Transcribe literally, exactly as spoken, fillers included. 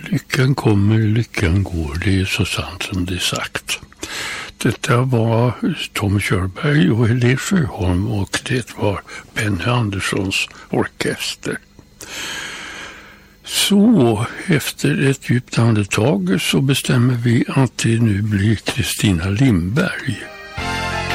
Lyckan kommer, lyckan går, det är så sant som det är sagt. Detta var Tom Körberg och Helene Sjöholm och det var Benny Anderssons orkester. Så efter ett djupt andetag så bestämmer vi att det nu blir Kristina Lindberg.